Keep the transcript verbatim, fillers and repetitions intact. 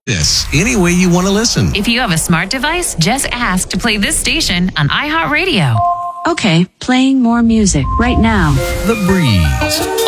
This any way you want to listen. If you have a smart device, just ask to play this station on iHeartRadio. Okay, playing more music right now. The Breeze